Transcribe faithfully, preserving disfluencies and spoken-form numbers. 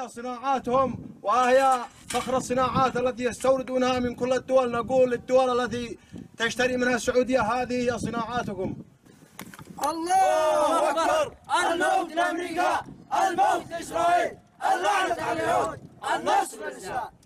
هي صناعاتهم وهي فخر الصناعات التي يستوردونها من كل الدول. نقول للدول التي تشتري منها السعودية هذه هي صناعاتكم. الله أكبر. الموت لأمريكا، الموت لإسرائيل، اللعنة على اليهود، النصر للإسلام.